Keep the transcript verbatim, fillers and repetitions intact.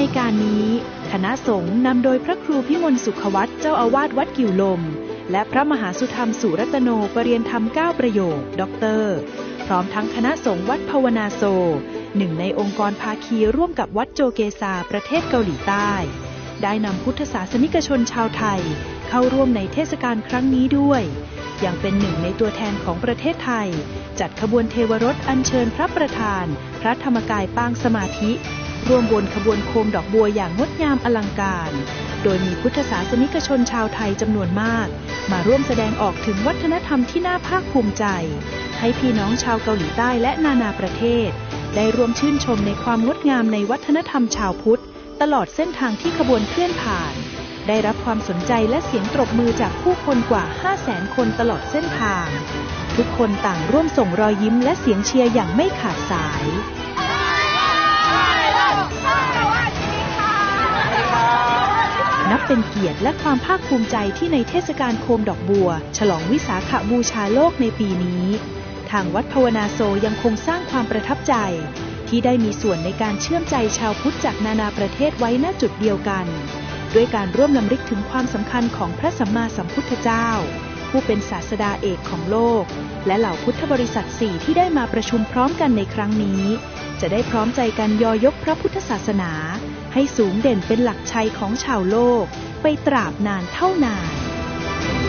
การนี้คณะสงฆ์นำโดยพระครูพิมลสุขวัตรเจ้าอาวาสวัดกิ่วลมและพระมหาสุธรรมสุรัตโนปเรียนธรรมเก้าประโยคด็อกเตอร์พร้อมทั้งคณะสงฆ์วัดภาวนาโซหนึ่งในองค์กรภาคีร่วมกับวัดโจเกซาประเทศเกาหลีใต้ได้นำพุทธศาสนิกชนชาวไทยเข้าร่วมในเทศกาลครั้งนี้ด้วยยังเป็นหนึ่งในตัวแทนของประเทศไทยจัดขบวนเทวรถอัญเชิญพระประธานพระธรรมกายปางสมาธิร่วมบนขบวนโคมดอกบัวอย่างงดงามอลังการโดยมีพุทธศาสนิกชนชาวไทยจำนวนมากมาร่วมแสดงออกถึงวัฒนธรรมที่น่าภาคภูมิใจให้พี่น้องชาวเกาหลีใต้และนานาประเทศได้ร่วมชื่นชมในความงดงามในวัฒนธรรมชาวพุทธตลอดเส้นทางที่ขบวนเคลื่อนผ่านได้รับความสนใจและเสียงตบมือจากผู้คนกว่า ห้าแสน คนตลอดเส้นทางทุกคนต่างร่วมส่งรอยยิ้มและเสียงเชียร์อย่างไม่ขาดสายนับเป็นเกียรติและความภาคภูมิใจที่ในเทศกาลโคมดอกบัวฉลองวิสาขบูชาโลกในปีนี้ทางวัดภาวนาโซยังคงสร้างความประทับใจที่ได้มีส่วนในการเชื่อมใจชาวพุทธจากนานาประเทศไว้ณจุดเดียวกันด้วยการร่วมรำลึกถึงความสำคัญของพระสัมมาสัมพุทธเจ้าผู้เป็นศาสดาเอกของโลกและเหล่าพุทธบริษัทสี่ที่ได้มาประชุมพร้อมกันในครั้งนี้จะได้พร้อมใจกันยอยกพระพุทธศาสนาให้สูงเด่นเป็นหลักชัยของชาวโลกไปตราบนานเท่านาน